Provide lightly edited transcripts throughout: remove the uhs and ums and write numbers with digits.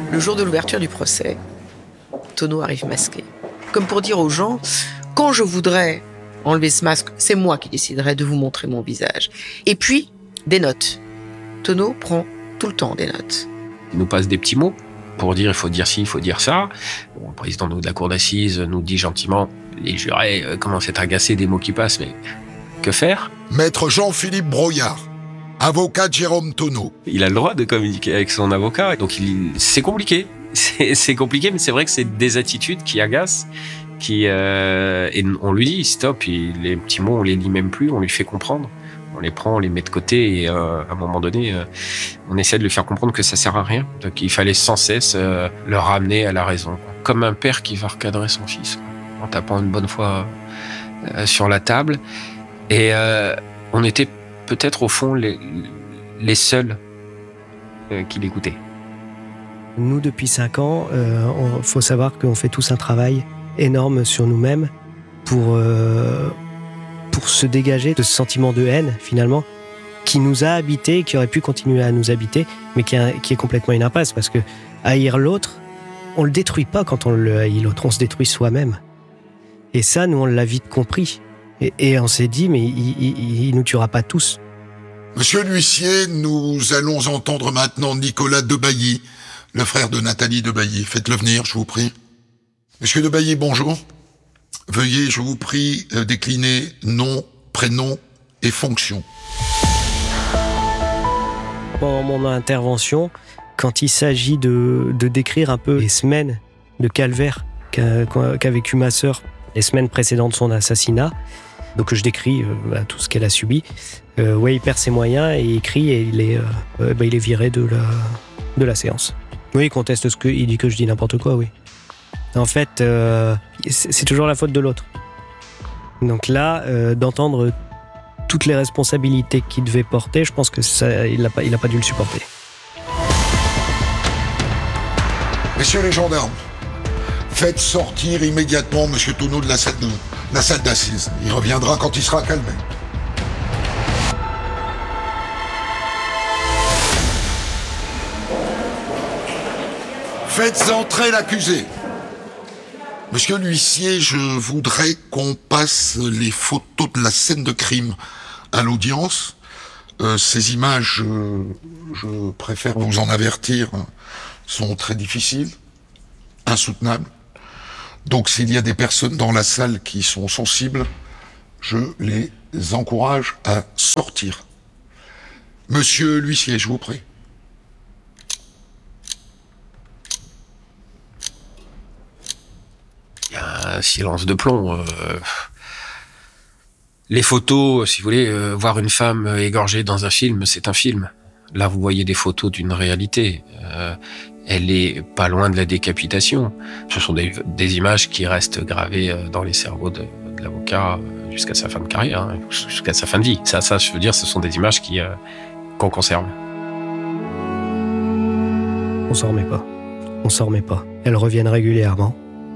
Le jour de l'ouverture du procès, Tonneau arrive masqué. Comme pour dire aux gens, quand je voudrais enlever ce masque, c'est moi qui déciderai de vous montrer mon visage. Et puis, des notes. Tonneau prend tout le temps des notes. Il nous passe des petits mots pour dire il faut dire ci, il faut dire ça. Bon, le président de la cour d'assises nous dit gentiment, les jurés commencent à être agacés des mots qui passent, mais que faire ? Maître Jean-Philippe Broyard, avocat de Jérôme Tonneau. Il a le droit de communiquer avec son avocat, donc c'est compliqué. C'est compliqué, mais c'est vrai que c'est des attitudes qui agacent, et on lui dit stop, les petits mots on les lit même plus, on lui fait comprendre. On les prend, on les met de côté et à un moment donné, on essaie de lui faire comprendre que ça sert à rien. Donc il fallait sans cesse le ramener à la raison. Comme un père qui va recadrer son fils, en tapant une bonne fois sur la table. Et on était peut-être au fond les seuls qui l'écoutaient. Nous, depuis 5 ans, faut savoir qu'on fait tous un travail énorme sur nous-mêmes pour se dégager de ce sentiment de haine, finalement, qui nous a habités, qui aurait pu continuer à nous habiter, mais qui est complètement une impasse, parce que haïr l'autre, on le détruit pas quand on le haït l'autre, on se détruit soi-même. Et ça, nous, on l'a vite compris. Et on s'est dit, mais il nous tuera pas tous. Monsieur l'huissier, nous allons entendre maintenant Nicolas Debailly, le frère de Nathalie Debailly. Faites-le venir, je vous prie. Monsieur Debailly, bonjour. Veuillez, je vous prie, décliner nom, prénom et fonction. Pendant mon intervention, quand il s'agit de décrire un peu les semaines de calvaire qu'a vécu ma sœur, les semaines précédentes de son assassinat, donc je décris tout ce qu'elle a subi, il perd ses moyens et il crie et il est viré de la séance. Oui, il conteste il dit que je dis n'importe quoi, oui. En fait, c'est toujours la faute de l'autre. Donc là, d'entendre toutes les responsabilités qu'il devait porter, je pense que il n'a pas dû le supporter. Messieurs les gendarmes, faites sortir immédiatement Monsieur Tonneau de la salle d'assises. Il reviendra quand il sera calmé. Faites entrer l'accusé. Monsieur l'huissier, je voudrais qu'on passe les photos de la scène de crime à l'audience. Ces images, je préfère vous en avertir, sont très difficiles, insoutenables. Donc s'il y a des personnes dans la salle qui sont sensibles, je les encourage à sortir. Monsieur l'huissier, je vous prie. Il y a un silence de plomb. Les photos, si vous voulez, voir une femme égorgée dans un film, c'est un film. Là, vous voyez des photos d'une réalité. Elle est pas loin de la décapitation. Ce sont des images qui restent gravées dans les cerveaux de l'avocat jusqu'à sa fin de carrière, jusqu'à sa fin de vie. Ça, je veux dire, ce sont des images qu'on conserve. On s'en remet pas. Elles reviennent régulièrement.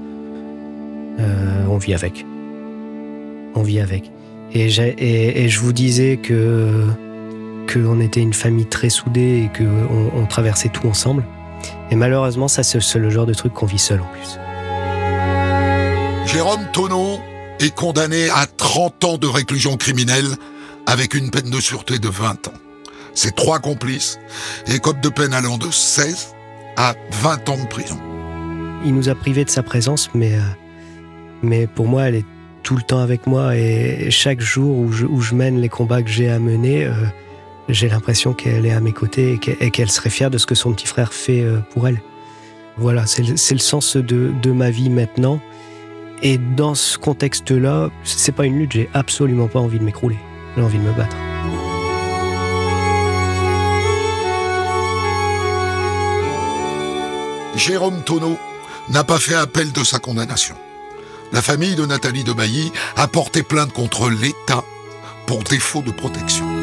On vit avec. Et je vous disais qu'on était une famille très soudée et qu'on traversait tout ensemble. Et malheureusement, ça, c'est le genre de truc qu'on vit seul en plus. Jérôme Tonneau est condamné à 30 ans de réclusion criminelle avec une peine de sûreté de 20 ans. Ses 3 complices écopent de peine allant de 16 à 20 ans de prison. Il nous a privés de sa présence, mais pour moi, elle est tout le temps avec moi. Et chaque jour où je mène les combats que j'ai à mener, j'ai l'impression qu'elle est à mes côtés et qu'elle serait fière de ce que son petit frère fait pour elle. Voilà, c'est le sens de ma vie maintenant. Et dans ce contexte-là, c'est pas une lutte, j'ai absolument pas envie de m'écrouler. J'ai envie de me battre. Jérôme Tonneau n'a pas fait appel de sa condamnation. La famille de Nathalie Debailly a porté plainte contre l'État pour défaut de protection.